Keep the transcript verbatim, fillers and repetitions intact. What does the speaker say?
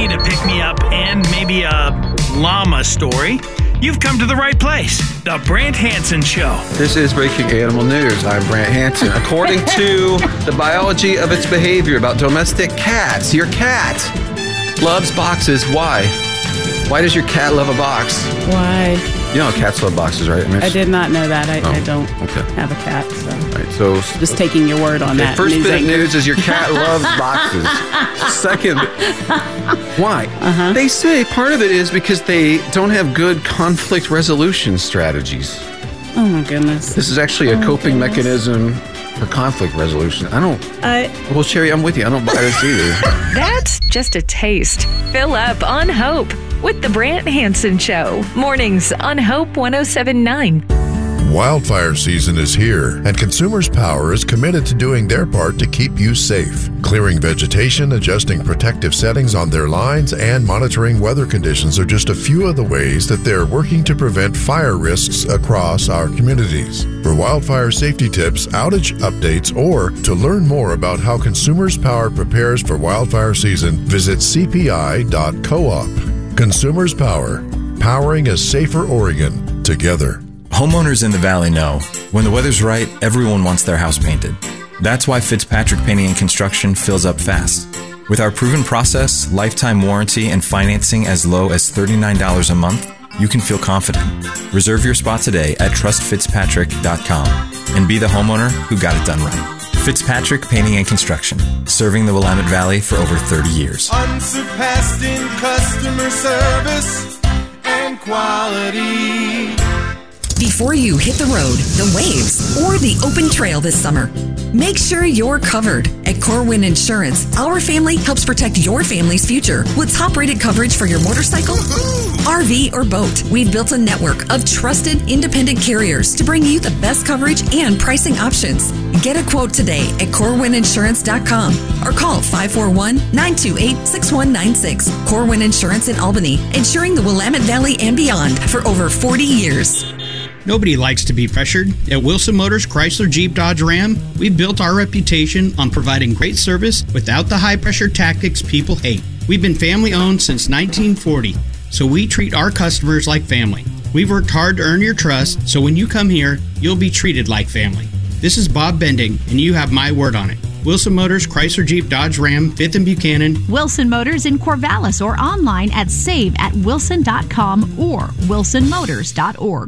need a pick-me-up and maybe a llama story, you've come to the right place. The Brant Hansen Show. This is Breaking Animal News. I'm Brant Hansen. According to the biology of its behavior about domestic cats, your cat loves boxes. Why? Why does your cat love a box? Why? You know cats love boxes, right? I, mean, I did not know that. I, oh, I don't okay. have a cat, so. Right, so just taking your word on okay, that. First news bit of anchor. news is your cat loves boxes. Second, why? Uh-huh. They say part of it is because they don't have good conflict resolution strategies. Oh my goodness. This is actually a oh coping goodness. mechanism for conflict resolution. I don't. I, well, Sherry, I'm with you. I don't buy this either. That's just a taste. Fill up on hope with the Brant Hansen Show. Mornings on Hope one oh seven point nine. Wildfire season is here, and Consumers Power is committed to doing their part to keep you safe. Clearing vegetation, adjusting protective settings on their lines, and monitoring weather conditions are just a few of the ways that they're working to prevent fire risks across our communities. For wildfire safety tips, outage updates, or to learn more about how Consumers Power prepares for wildfire season, visit c p i dot coop. Consumers Power, powering a safer Oregon together. Homeowners in the Valley know when the weather's right, everyone wants their house painted. That's why Fitzpatrick Painting and Construction fills up fast. With our proven process, lifetime warranty, and financing as low as thirty-nine dollars a month, you can feel confident. Reserve your spot today at trust fitzpatrick dot com and be the homeowner who got it done right. Fitzpatrick Painting and Construction, serving the Willamette Valley for over thirty years. Unsurpassed in customer service and quality. Before you hit the road, the waves, or the open trail this summer, make sure you're covered. At Corwin Insurance, our family helps protect your family's future with top-rated coverage for your motorcycle, R V, or boat. We've built a network of trusted, independent carriers to bring you the best coverage and pricing options. Get a quote today at corwin insurance dot com or call five four one, nine two eight, six one nine six. Corwin Insurance in Albany, insuring the Willamette Valley and beyond for over forty years. Nobody likes to be pressured. At Wilson Motors Chrysler Jeep Dodge Ram, we've built our reputation on providing great service without the high-pressure tactics people hate. We've been family-owned since nineteen forty, so we treat our customers like family. We've worked hard to earn your trust, so when you come here, you'll be treated like family. This is Bob Bending, and you have my word on it. Wilson Motors Chrysler Jeep Dodge Ram, fifth and Buchanan. Wilson Motors in Corvallis or online at save at wilson dot com or wilson motors dot org.